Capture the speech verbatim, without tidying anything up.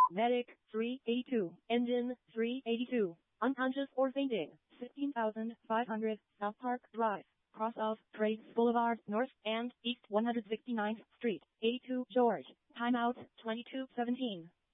Medic, three eighty-two. Engine, three eighty-two. Unconscious or fainting. fifteen thousand five hundred South Park Drive. Cross of Trades Boulevard, North and East one hundred sixty-ninth Street. eighty-two George. Timeout, twenty-two seventeen.